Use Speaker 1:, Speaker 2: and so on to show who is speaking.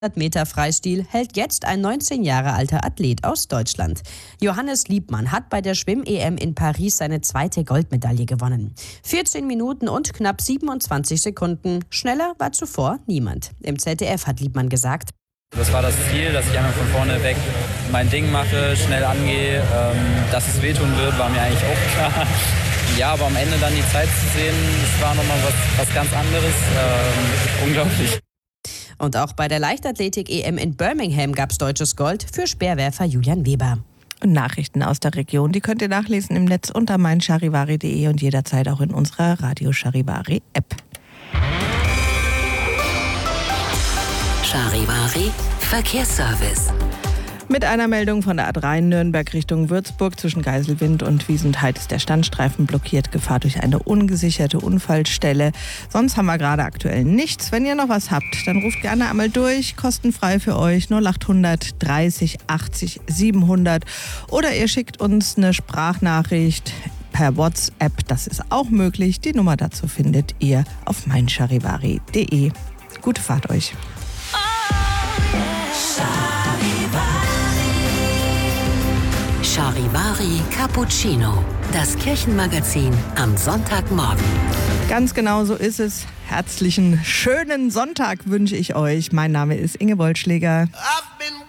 Speaker 1: Meter Freistil hält jetzt ein 19 Jahre alter Athlet aus Deutschland. Johannes Liebmann hat bei der Schwimm-EM in Paris seine zweite Goldmedaille gewonnen. 14 Minuten und knapp 27 Sekunden. Schneller war zuvor niemand. Im ZDF hat Liebmann gesagt:
Speaker 2: Das war das Ziel, dass ich einfach von vorne weg mein Ding mache, schnell angehe. Dass es wehtun wird, war mir eigentlich auch klar. Ja, aber am Ende dann die Zeit zu sehen, das war nochmal was ganz anderes. Unglaublich.
Speaker 1: Und auch bei der Leichtathletik-EM in Birmingham gab es deutsches Gold für Speerwerfer Julian Weber.
Speaker 3: Und Nachrichten aus der Region, die könnt ihr nachlesen im Netz unter meincharivari.de und jederzeit auch in unserer Radio Charivari App.
Speaker 4: Charivari Verkehrsservice.
Speaker 3: Mit einer Meldung von der A3 Nürnberg Richtung Würzburg zwischen Geiselwind und Wiesentheit ist der Standstreifen blockiert. Gefahr durch eine ungesicherte Unfallstelle. Sonst haben wir gerade aktuell nichts. Wenn ihr noch was habt, dann ruft gerne einmal durch. Kostenfrei für euch 0800 30 80 700. Oder ihr schickt uns eine Sprachnachricht per WhatsApp. Das ist auch möglich. Die Nummer dazu findet ihr auf meincharivari.de. Gute Fahrt euch.
Speaker 4: Charivari Cappuccino, das Kirchenmagazin am Sonntagmorgen.
Speaker 3: Ganz genau so ist es. Herzlichen, schönen Sonntag wünsche ich euch. Mein Name ist Inge Wollschläger.